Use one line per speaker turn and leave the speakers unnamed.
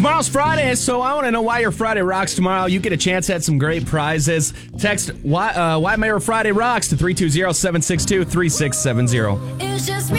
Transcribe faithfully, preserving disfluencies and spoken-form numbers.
Tomorrow's Friday, so I want to know why your Friday rocks tomorrow. You get a chance at some great prizes. Text why, uh, why my Friday rocks to three two zero, seven six two, three six seven zero.
It's just me.